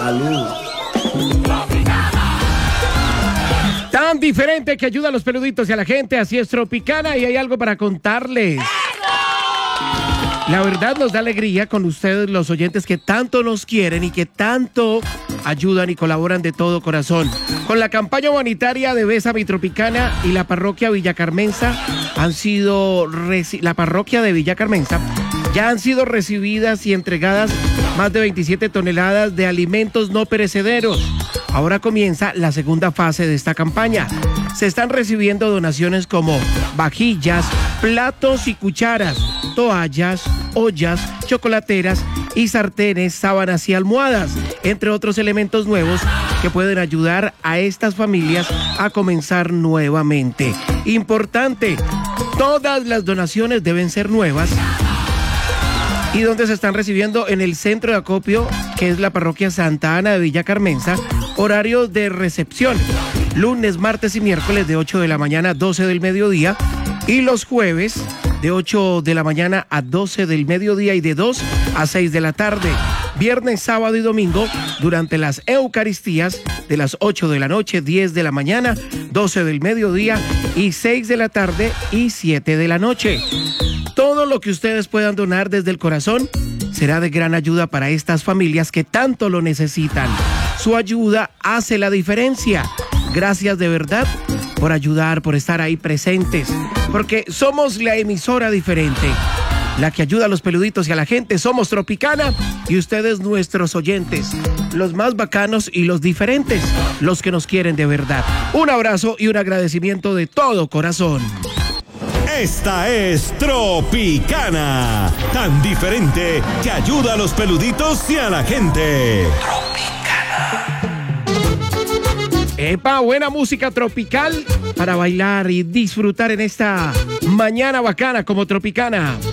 Salud. Tan diferente que ayuda a los peluditos y a la gente, así es Tropicana y hay algo para contarles. La verdad nos da alegría con ustedes los oyentes que tanto nos quieren y que tanto ayudan y colaboran de todo corazón. Con la campaña humanitaria de Bésame Tropicana y la parroquia Villa Carmenza ya han sido recibidas y entregadas más de 27 toneladas de alimentos no perecederos. Ahora comienza la segunda fase de esta campaña. Se están recibiendo donaciones como vajillas, platos y cucharas, toallas, ollas, chocolateras y sartenes, sábanas y almohadas, entre otros elementos nuevos que pueden ayudar a estas familias a comenzar nuevamente. Importante, todas las donaciones deben ser nuevas. ¿Y dónde se están recibiendo? En el centro de acopio, que es la parroquia Santa Ana de Villa Carmenza. Horario de recepción: lunes, martes y miércoles de 8 de la mañana a 12 del mediodía. Y los jueves de 8 de la mañana a 12 del mediodía y de 2 a 6 de la tarde. Viernes, sábado y domingo durante las Eucaristías de las 8 de la noche, 10 de la mañana, 12 del mediodía y 6 de la tarde y 7 de la noche. Todo lo que ustedes puedan donar desde el corazón será de gran ayuda para estas familias que tanto lo necesitan. Su ayuda hace la diferencia. Gracias de verdad por ayudar, por estar ahí presentes, porque somos la emisora diferente, la que ayuda a los peluditos y a la gente. Somos Tropicana y ustedes nuestros oyentes, los más bacanos y los diferentes, los que nos quieren de verdad. Un abrazo y un agradecimiento de todo corazón. Esta es Tropicana, tan diferente que ayuda a los peluditos y a la gente. Epa, buena música tropical para bailar y disfrutar en esta mañana bacana como Tropicana.